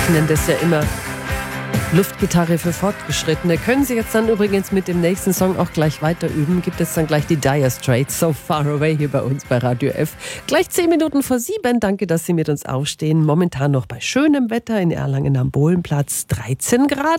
Ich nenne das ja immer Luftgitarre für Fortgeschrittene. Können Sie jetzt dann übrigens mit dem nächsten Song auch gleich weiter üben. Gibt es dann gleich die Dire Straits, So Far Away, hier bei uns bei Radio F. Gleich 10 Minuten vor 7. Danke, dass Sie mit uns aufstehen. Momentan noch bei schönem Wetter in Erlangen am Bohlenplatz, 13 Grad.